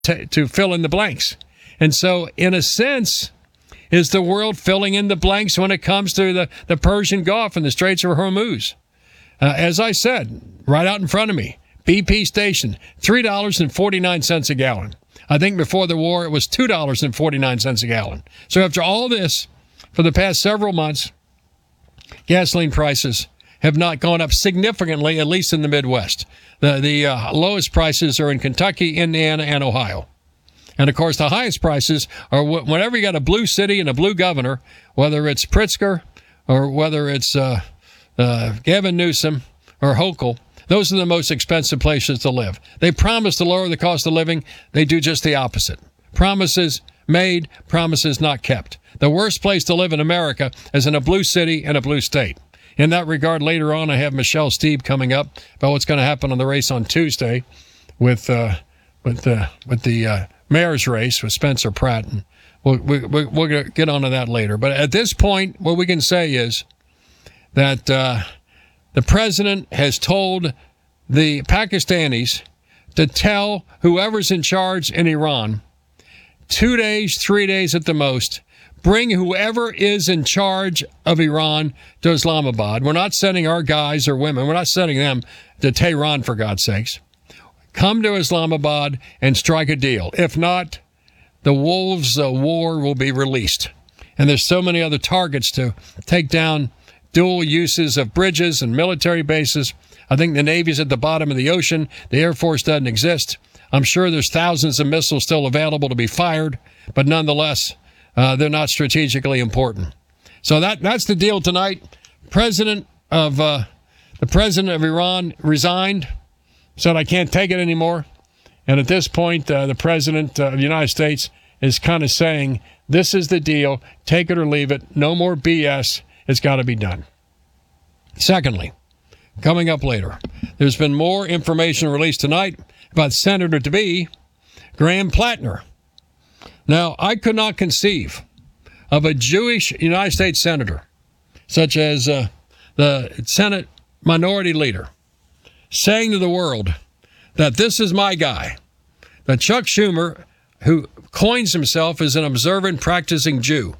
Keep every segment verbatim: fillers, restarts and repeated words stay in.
to, to fill in the blanks. And so, in a sense, is the world filling in the blanks when it comes to the, the Persian Gulf and the Straits of Hormuz. Uh, as I said, right out in front of me, B P station, three dollars and forty-nine cents a gallon. I think before the war, it was two dollars and forty-nine cents a gallon. So after all this, for the past several months, gasoline prices have not gone up significantly, at least in the Midwest. The, the uh, lowest prices are in Kentucky, Indiana, and Ohio. And, of course, the highest prices are wh- whenever you got a blue city and a blue governor, whether it's Pritzker or whether it's uh, uh, Gavin Newsom or Hochul, those are the most expensive places to live. They promise to lower the cost of living. They do just the opposite. Promises made, promises not kept. The worst place to live in America is in a blue city and a blue state. In that regard, later on, I have Michelle Steeb coming up about what's going to happen on the race on Tuesday with uh, with, uh, with the uh, mayor's race with Spencer Pratt. And we'll, we, we, we'll get onto that later. But at this point, what we can say is that uh, the president has told the Pakistanis to tell whoever's in charge in Iran, two days, three days at the most, bring whoever is in charge of Iran to Islamabad. We're not sending our guys or women. We're not sending them to Tehran, for God's sakes. Come to Islamabad and strike a deal. If not, the wolves of war will be released. And there's so many other targets to take down, dual uses of bridges and military bases. I think the Navy's at the bottom of the ocean. The Air Force doesn't exist. I'm sure there's thousands of missiles still available to be fired, but nonetheless, Uh, they're not strategically important. So that that's the deal tonight. President of uh, the president of Iran resigned, said I can't take it anymore. And at this point, uh, the president of the United States is kind of saying, this is the deal. Take it or leave it. No more B S. It's got to be done. Secondly, coming up later, there's been more information released tonight about Senator-to-be Graham Plattner. Now, I could not conceive of a Jewish United States senator, such as uh, the Senate minority leader, saying to the world that this is my guy, that Chuck Schumer, who coins himself as an observant, practicing Jew,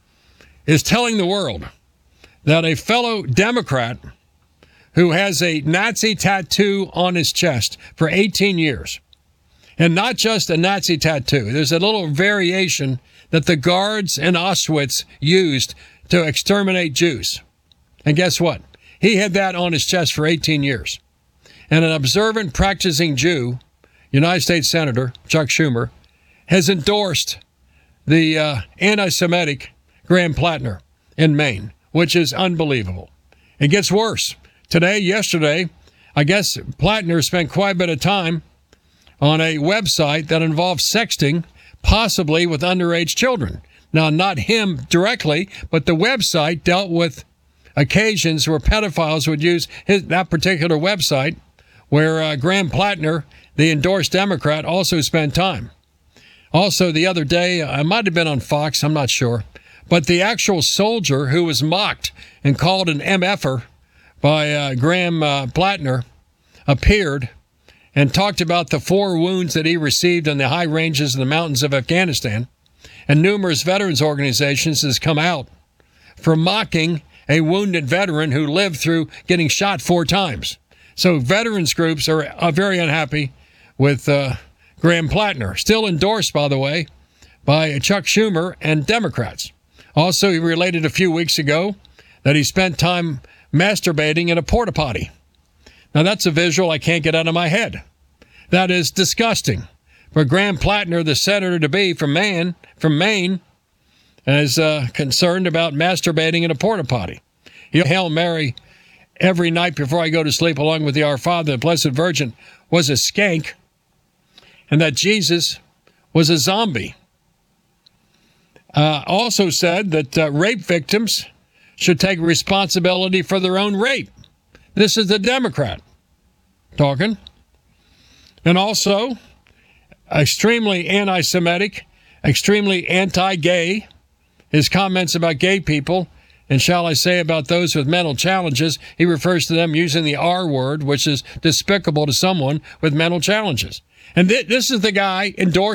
is telling the world that a fellow Democrat who has a Nazi tattoo on his chest for eighteen years, and not just a Nazi tattoo. There's a little variation that the guards in Auschwitz used to exterminate Jews. And guess what? He had that on his chest for eighteen years. And an observant, practicing Jew, United States Senator Chuck Schumer, has endorsed the uh, anti-Semitic Graham Plattner in Maine, which is unbelievable. It gets worse. Today, yesterday, I guess Plattner spent quite a bit of time on a website that involves sexting, possibly with underage children. Now, not him directly, but the website dealt with occasions where pedophiles would use his, that particular website, where uh, Graham Plattner, the endorsed Democrat, also spent time. Also, the other day, I might have been on Fox, I'm not sure, but the actual soldier who was mocked and called an M F-er by uh, Graham uh, Plattner appeared and talked about the four wounds that he received in the high ranges of the mountains of Afghanistan. And numerous veterans organizations has come out for mocking a wounded veteran who lived through getting shot four times. So veterans groups are, are very unhappy with uh, Graham Plattner, still endorsed, by the way, by Chuck Schumer and Democrats. Also, he related a few weeks ago that he spent time masturbating in a porta potty. Now, that's a visual I can't get out of my head. That is disgusting. For Graham Plattner, the senator-to-be from Maine, from Maine, is uh, concerned about masturbating in a porta potty. He'll Hail Mary every night before I go to sleep, along with the Our Father, the Blessed Virgin, was a skank, and that Jesus was a zombie. Uh, also said that uh, rape victims should take responsibility for their own rape. This is the Democrat talking. And also, extremely anti-Semitic, extremely anti-gay. His comments about gay people And shall I say about those with mental challenges, he refers to them using the R word, which is despicable to someone with mental challenges. And th- this is the guy endorsed